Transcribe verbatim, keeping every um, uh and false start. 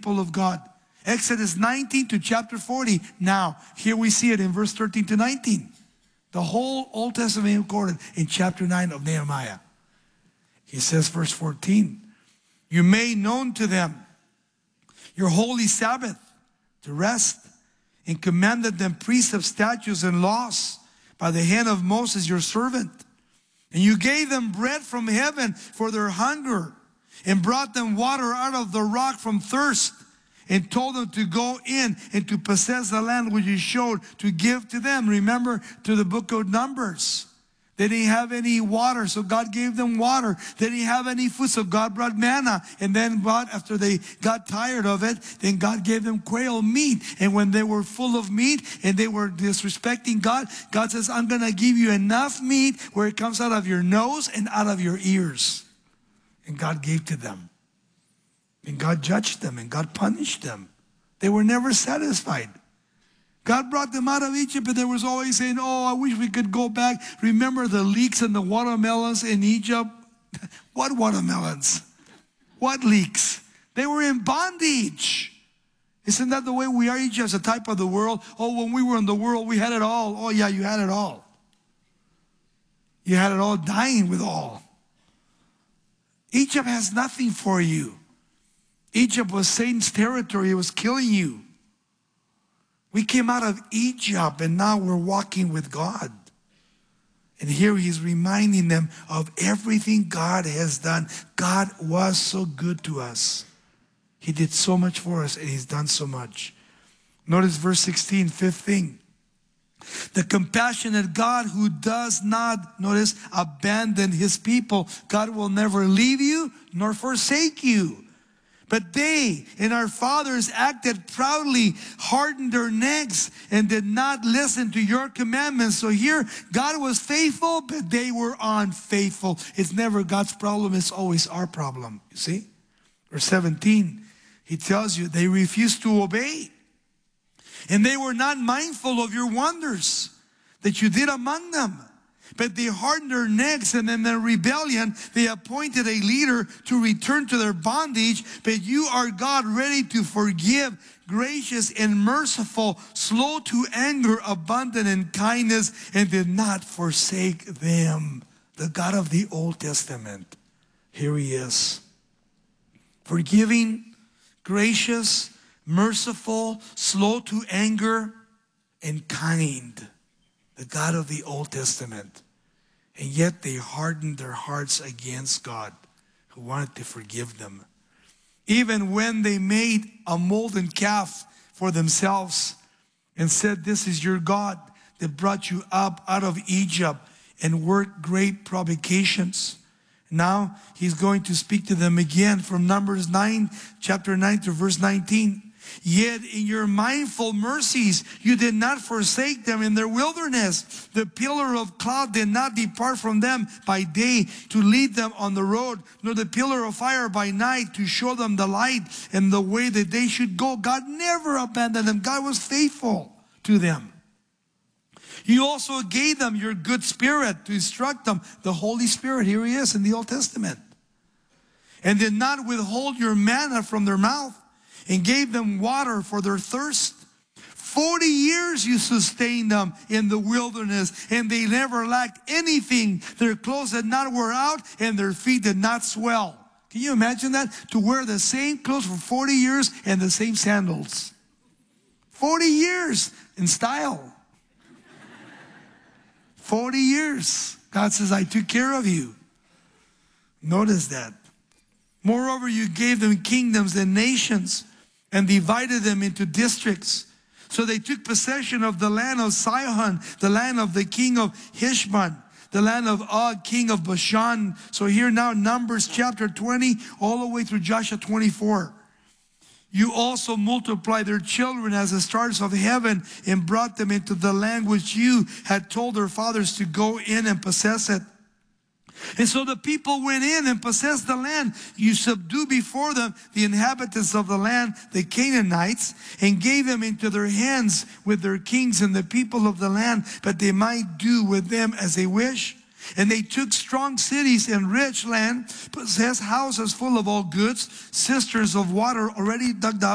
people of God. Exodus nineteen to chapter forty. Now, here we see it in verse thirteen to nineteen. The whole Old Testament recorded in chapter nine of Nehemiah. He says, verse fourteen, you made known to them your holy Sabbath to rest, and commanded them precepts, statutes, and laws by the hand of Moses your servant. And you gave them bread from heaven for their hunger, and brought them water out of the rock from thirst, and told them to go in and to possess the land which you showed to give to them. Remember, to the book of Numbers. They didn't have any water, so God gave them water. They didn't have any food, so God brought manna. And then God, after they got tired of it, then God gave them quail meat. And when they were full of meat and they were disrespecting God, God says, I'm going to give you enough meat where it comes out of your nose and out of your ears. And God gave to them. And God judged them and God punished them. They were never satisfied. God brought them out of Egypt, and they was always saying, oh, I wish we could go back. Remember the leeks and the watermelons in Egypt? What watermelons? What leeks? They were in bondage. Isn't that the way we are? Egypt is a type of the world. Oh, when we were in the world, we had it all. Oh, yeah, you had it all. You had it all, dying with all. Egypt has nothing for you. Egypt was Satan's territory. It was killing you. We came out of Egypt, and now we're walking with God. And here he's reminding them of everything God has done. God was so good to us. He did so much for us, and he's done so much. Notice verse sixteen, fifth thing. The compassionate God who does not, notice, abandon his people. God will never leave you nor forsake you. But they and our fathers acted proudly, hardened their necks, and did not listen to your commandments. So here, God was faithful, but they were unfaithful. It's never God's problem, it's always our problem. You see? Verse seventeen, he tells you they refused to obey. And they were not mindful of your wonders that you did among them. But they hardened their necks, and in their rebellion, they appointed a leader to return to their bondage. But you are God, ready to forgive, gracious and merciful, slow to anger, abundant in kindness, and did not forsake them. The God of the Old Testament. Here he is. Forgiving, gracious, merciful, slow to anger, and kind. The God of the Old Testament. And yet they hardened their hearts against God, who wanted to forgive them. Even when they made a molten calf for themselves and said, this is your God that brought you up out of Egypt and worked great provocations. Now he's going to speak to them again from Numbers nine, chapter nine to verse nineteen. Yet in your mindful mercies, you did not forsake them in their wilderness. The pillar of cloud did not depart from them by day to lead them on the road, nor the pillar of fire by night to show them the light and the way that they should go. God never abandoned them. God was faithful to them. You also gave them your good spirit to instruct them. The Holy Spirit, here he is in the Old Testament. And did not withhold your manna from their mouth, and gave them water for their thirst. Forty years you sustained them in the wilderness, and they never lacked anything. Their clothes did not wear out, and their feet did not swell. Can you imagine that? To wear the same clothes for forty years and the same sandals. forty years in style. forty years. God says, I took care of you. Notice that. Moreover, you gave them kingdoms and nations, and divided them into districts. So they took possession of the land of Sihon, the land of the king of Heshbon, the land of Og, king of Bashan. So here now, Numbers chapter twenty, all the way through Joshua twenty-four. You also multiplied their children as the stars of heaven, and brought them into the land which you had told their fathers to go in and possess it. And so the people went in and possessed the land. You subdued before them the inhabitants of the land, the Canaanites, and gave them into their hands with their kings and the people of the land, but they might do with them as they wish. And they took strong cities and rich land, possessed houses full of all goods, cisterns of water already dug up,